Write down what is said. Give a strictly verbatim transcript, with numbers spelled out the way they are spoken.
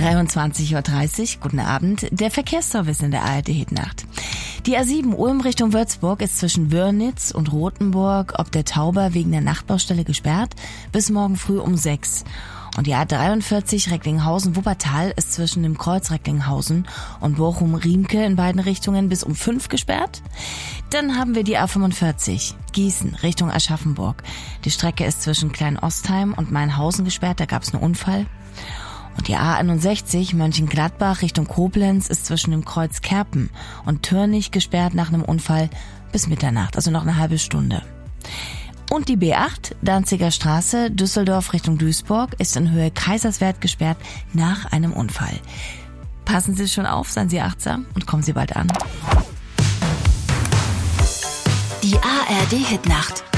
dreiundzwanzig Uhr dreißig, guten Abend, der Verkehrsservice in der A R D-Hitnacht. Die A sieben Ulm Richtung Würzburg ist zwischen Wörnitz und Rothenburg ob der Tauber wegen der Nachtbaustelle gesperrt bis morgen früh um sechs. Und die A dreiundvierzig Recklinghausen-Wuppertal ist zwischen dem Kreuz Recklinghausen und Bochum-Riemke in beiden Richtungen bis um fünf gesperrt. Dann haben wir die A fünfundvierzig Gießen Richtung Aschaffenburg. Die Strecke ist zwischen Klein-Ostheim und Mainhausen gesperrt, da gab es einen Unfall. Und die A einundsechzig Mönchengladbach Richtung Koblenz ist zwischen dem Kreuz Kerpen und Türnich gesperrt nach einem Unfall bis Mitternacht, also noch eine halbe Stunde. Und die B acht Danziger Straße Düsseldorf Richtung Duisburg ist in Höhe Kaiserswerth gesperrt nach einem Unfall. Passen Sie schon auf, seien Sie achtsam und kommen Sie bald an. Die A R D-Hitnacht.